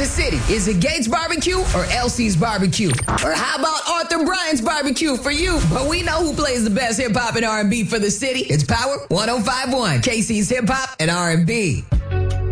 the city? Is it Gates Barbecue or Elsie's Barbecue? Or how about Arthur Bryant's Barbecue for you? But we know who plays the best hip-hop and R&B for the city. It's Power 105.1, KC's Hip-Hop and R&B.